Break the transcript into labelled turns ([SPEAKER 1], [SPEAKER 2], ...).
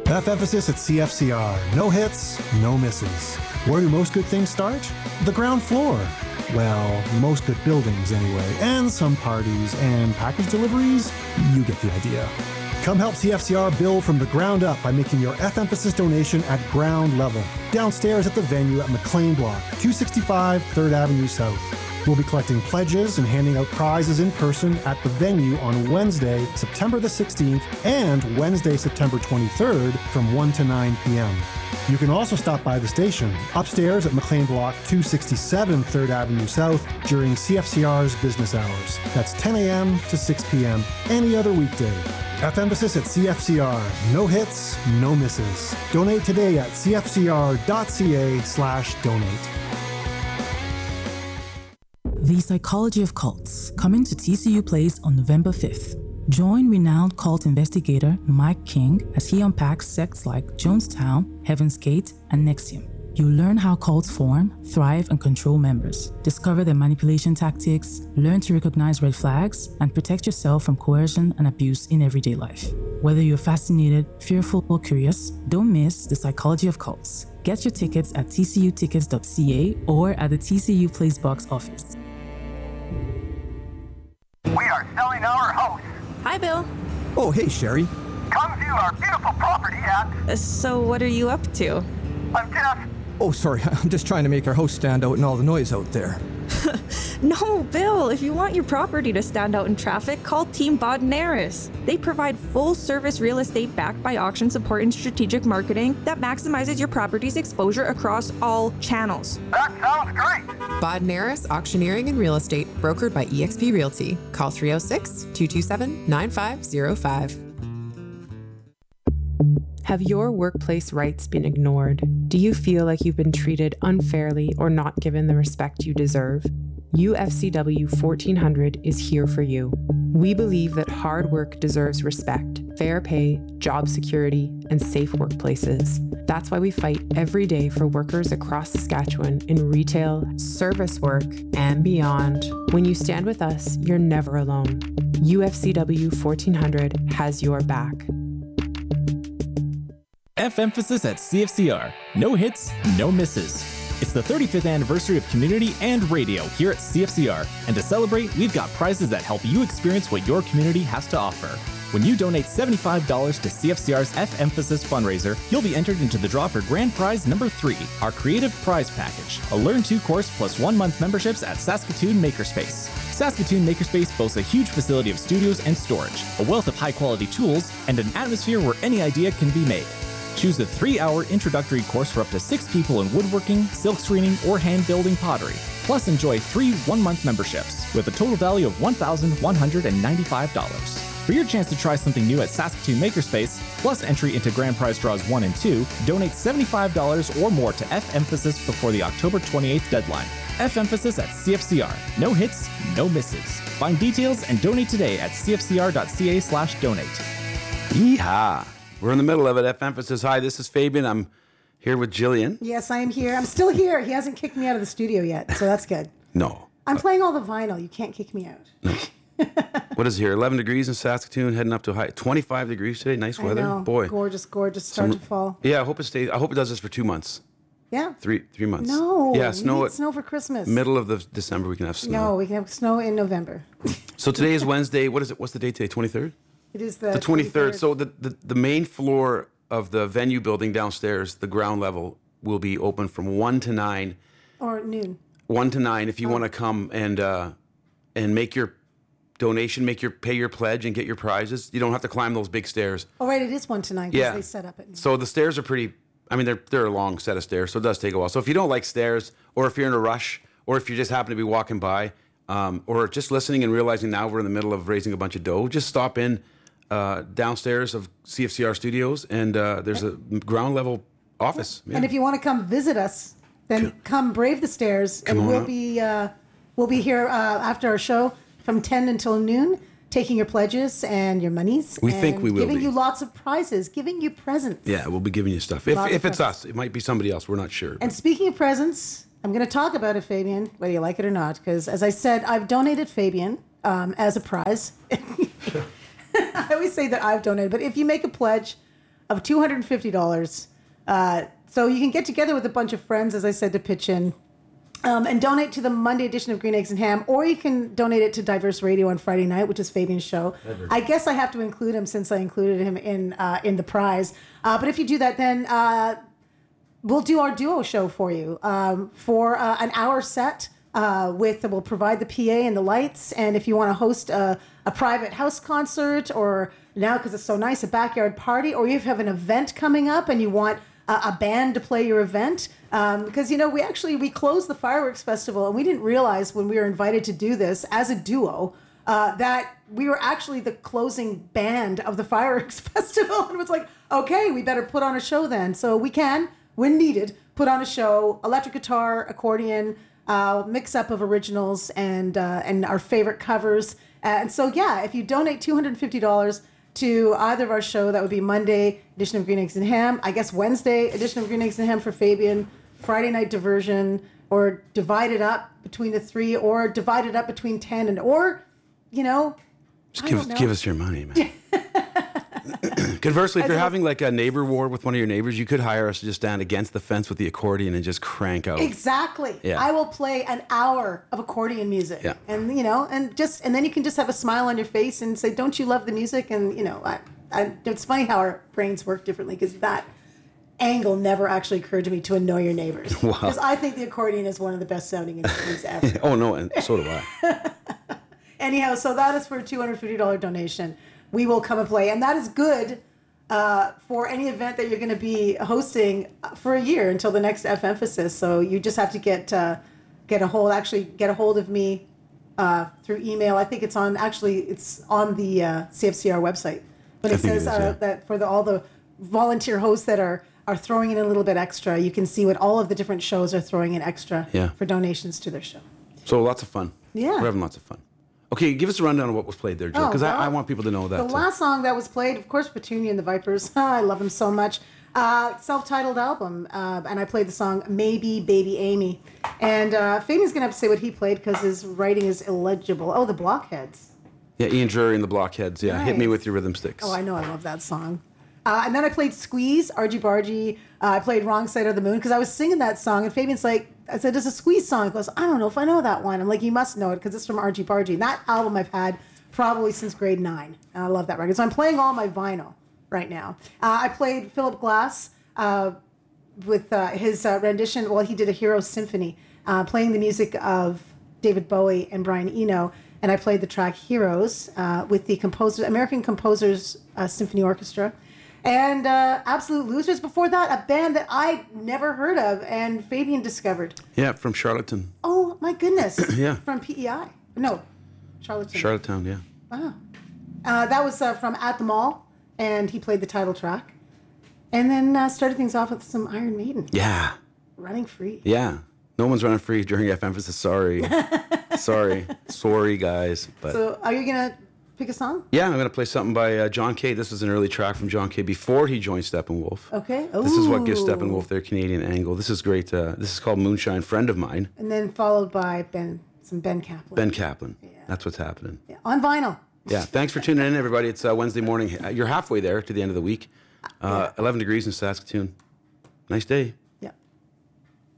[SPEAKER 1] F emphasis at CFCR. No hits, no misses. Where do most good things start? The ground floor. Well, most good buildings anyway, and some parties and package deliveries. You get the idea. Come help CFCR build from the ground up by making your F-Emphasis donation at ground level, downstairs at the venue at McLean Block, 265 3rd Avenue South. We'll be collecting pledges and handing out prizes in person at the venue on Wednesday, September the 16th, and Wednesday, September 23rd from 1 to 9 p.m. You can also stop by the station, upstairs at McLean Block 267 3rd Avenue South during CFCR's business hours. That's 10 a.m. to 6 p.m. any other weekday. F-Emphasis at CFCR. No hits, no misses. Donate today at cfcr.ca/donate.
[SPEAKER 2] The Psychology of Cults, coming to TCU Place on November 5th. Join renowned cult investigator Mike King as he unpacks sects like Jonestown, Heaven's Gate, and NXIVM. You'll learn how cults form, thrive, and control members. Discover their manipulation tactics, learn to recognize red flags, and protect yourself from coercion and abuse in everyday life. Whether you're fascinated, fearful, or curious, don't miss The Psychology of Cults. Get your tickets at tcutickets.ca or at the TCU Place box office.
[SPEAKER 3] We are selling our house.
[SPEAKER 4] Hi, Bill.
[SPEAKER 5] Oh, hey, Sherry.
[SPEAKER 3] Come view our beautiful property at...
[SPEAKER 4] So what are you up to?
[SPEAKER 3] I'm Jeff.
[SPEAKER 5] Oh, sorry, I'm just trying to make our house stand out in all the noise out there.
[SPEAKER 4] No, Bill, if you want your property to stand out in traffic, call Team Bodnaris. They provide full-service real estate backed by auction support and strategic marketing that maximizes your property's exposure across all channels.
[SPEAKER 3] That sounds great.
[SPEAKER 6] Bodnaris Auctioneering and Real Estate, brokered by eXp Realty. Call 306-227-9505. Have your workplace rights been ignored? Do you feel like you've been treated unfairly or not given the respect you deserve? UFCW 1400 is here for you. We believe that hard work deserves respect, fair pay, job security, and safe workplaces. That's why we fight every day for workers across Saskatchewan in retail, service work, and beyond. When you stand with us, you're never alone. UFCW 1400 has your back.
[SPEAKER 7] F-Emphasis at CFCR. No hits, no misses. It's the 35th anniversary of community and radio here at CFCR. And to celebrate, we've got prizes that help you experience what your community has to offer. When you donate $75 to CFCR's F-Emphasis fundraiser, you'll be entered into the draw for grand prize number 3, our Creative Prize Package, a Learn 2 course plus 1-month memberships at Saskatoon Makerspace. Saskatoon Makerspace boasts a huge facility of studios and storage, a wealth of high-quality tools, and an atmosphere where any idea can be made. Choose the 3-hour introductory course for up to 6 people in woodworking, silk screening, or hand-building pottery. Plus, enjoy 3 1-month memberships with a total value of $1,195. For your chance to try something new at Saskatoon Makerspace, plus entry into grand prize draws 1 and 2, donate $75 or more to F-Emphasis before the October 28th deadline. F-Emphasis at CFCR. No hits, no misses. Find details and donate today at cfcr.ca/donate.
[SPEAKER 8] Yeehaw! We're in the middle of it. F-Emphasis. Hi, this is Fabian. I'm here with Jillian.
[SPEAKER 9] Yes, I am here. I'm still here. He hasn't kicked me out of the studio yet, so that's good.
[SPEAKER 8] No.
[SPEAKER 9] I'm playing all the vinyl. You can't kick me out.
[SPEAKER 8] No. What is it here? 11 degrees in Saskatoon, heading up to high 25 degrees today. Nice weather.
[SPEAKER 9] I know.
[SPEAKER 8] Boy.
[SPEAKER 9] Gorgeous start to fall.
[SPEAKER 8] Yeah, I hope it stays. I hope it does this for 2 months.
[SPEAKER 9] Yeah.
[SPEAKER 8] Three months.
[SPEAKER 9] No.
[SPEAKER 8] Yeah, snow.
[SPEAKER 9] Snow for Christmas.
[SPEAKER 8] Middle of the December, we can have snow.
[SPEAKER 9] No, we can have snow in November.
[SPEAKER 8] So today is Wednesday. What is it? What's the date today? 23rd?
[SPEAKER 9] It is the
[SPEAKER 8] 23rd. So the main floor of the venue building downstairs, the ground level, will be open from 1 to 9.
[SPEAKER 9] Or noon.
[SPEAKER 8] 1 to 9 if you want to come and make your donation, pay your pledge and get your prizes. You don't have to climb those big stairs.
[SPEAKER 9] Oh, right, it is 1 to 9 because
[SPEAKER 8] Yeah.
[SPEAKER 9] they set up at noon.
[SPEAKER 8] So the stairs are pretty, I mean, they're a long set of stairs, so it does take a while. So if you don't like stairs, or if you're in a rush, or if you just happen to be walking by, or just listening and realizing now we're in the middle of raising a bunch of dough, just stop in downstairs of CFCR Studios, and there's a ground level office. Yeah.
[SPEAKER 9] And if you want to come visit us, then come brave the stairs,
[SPEAKER 8] Come
[SPEAKER 9] and
[SPEAKER 8] on
[SPEAKER 9] we'll be here after our show from 10 until noon, taking your pledges and your monies.
[SPEAKER 8] We think we will
[SPEAKER 9] giving
[SPEAKER 8] be.
[SPEAKER 9] you lots of prizes, giving you presents.
[SPEAKER 8] Yeah, we'll be giving you stuff.
[SPEAKER 9] Lots
[SPEAKER 8] If
[SPEAKER 9] of
[SPEAKER 8] it's
[SPEAKER 9] presents.
[SPEAKER 8] us, it might be somebody else. We're not sure.
[SPEAKER 9] And speaking of presents, I'm going to talk about it, Fabian, whether you like it or not, because as I said, I've donated Fabian as a prize. I always say that I've donated, but if you make a pledge of $250. So you can get together with a bunch of friends, as I said, to pitch in. And donate to the Monday edition of Green Eggs and Ham, or you can donate it to Diverse Radio on Friday night, which is Fabian's show. I guess I have to include him since I included him in the prize. But if you do that, then we'll do our duo show for you for an hour set. We'll provide the PA and the lights, and if you want to host a private house concert, or now because it's so nice, a backyard party, or you have an event coming up and you want a band to play your event, because we closed the fireworks festival, and we didn't realize when we were invited to do this as a duo that we were actually the closing band of the fireworks festival, and it was like, okay, we better put on a show then. So we can, when needed, put on a show, electric guitar, accordion, mix up of originals and our favorite covers. And so if you donate $250 to either of our show, that would be Monday edition of Green Eggs and Ham, I guess Wednesday edition of Green Eggs and Ham for Fabian, Friday night diversion, or divide it up between the three, or divide it up between 10,
[SPEAKER 8] just give us your money, man. Conversely, if you're having like a neighbor war with one of your neighbors, you could hire us to just stand against the fence with the accordion and just crank out.
[SPEAKER 9] Exactly.
[SPEAKER 8] Yeah.
[SPEAKER 9] I will play an hour of accordion music.
[SPEAKER 8] Yeah.
[SPEAKER 9] And and then you can just have a smile on your face and say, "Don't you love the music?" And it's funny how our brains work differently, because that angle never actually occurred to me, to annoy your neighbors.
[SPEAKER 8] Wow.
[SPEAKER 9] Because I think the accordion is one of the best sounding instruments ever.
[SPEAKER 8] Oh no, and so do I.
[SPEAKER 9] Anyhow, so that is for a $250 donation. We will come and play, and that is good for any event that you're going to be hosting for a year until the next F Emphasis. So you just have to get a hold of me through email. I think it's on the CFCR website, but it says that for all the volunteer hosts that are throwing in a little bit extra, you can see what all of the different shows are throwing in extra for donations to their show.
[SPEAKER 8] So lots of fun.
[SPEAKER 9] Yeah.
[SPEAKER 8] We're having lots of fun. Okay, give us a rundown of what was played there, Joe, because I want people to know that.
[SPEAKER 9] The last song that was played, of course, Petunia and the Vipers. I love them so much. Self-titled album, and I played the song Maybe Baby Amy. And Fabian's going to have to say what he played because his writing is illegible. Oh, the Blockheads.
[SPEAKER 8] Yeah, Ian Drury and the Blockheads. Yeah,
[SPEAKER 9] Nice.
[SPEAKER 8] Hit Me With Your Rhythm Sticks.
[SPEAKER 9] Oh, I know. I love that song. And then I played Squeeze, Argy Bargy. I played Wrong Side of the Moon because I was singing that song. And Fabian's like, I said, "There's a Squeeze song." He goes, "I don't know if I know that one." I'm like, "You must know it because it's from Argy Bargy." And that album I've had probably since grade 9. And I love that record. So I'm playing all my vinyl right now. I played Philip Glass with his rendition. Well, he did a Heroes Symphony, playing the music of David Bowie and Brian Eno. And I played the track Heroes with the American Composers Symphony Orchestra. And Absolute Losers before that, a band that I'd never heard of and Fabian discovered.
[SPEAKER 8] Yeah, from Charlottetown.
[SPEAKER 9] Oh, my goodness.
[SPEAKER 8] Yeah.
[SPEAKER 9] From PEI. No, Charlottetown.
[SPEAKER 8] Charlottetown, yeah.
[SPEAKER 9] Wow. That was from At the Mall, and he played the title track. And then started things off with some Iron Maiden.
[SPEAKER 8] Yeah.
[SPEAKER 9] Running Free.
[SPEAKER 8] Yeah. No one's running free during F Emphasis. Sorry. Sorry, guys. But
[SPEAKER 9] So are you going to pick a song?
[SPEAKER 8] yeah, I'm going to play something by John Kay. This is an early track from John Kay before he joined Steppenwolf.
[SPEAKER 9] Okay.
[SPEAKER 8] This is what gives
[SPEAKER 9] Ooh.
[SPEAKER 8] Steppenwolf their Canadian angle. This is great. This is called Moonshine, Friend of Mine.
[SPEAKER 9] And then followed by some Ben Kaplan.
[SPEAKER 8] Ben Kaplan. That's what's happening.
[SPEAKER 9] Yeah, on vinyl.
[SPEAKER 8] Yeah, thanks for tuning in, everybody. It's Wednesday morning. You're halfway there to the end of the week. 11 degrees in Saskatoon. Nice day.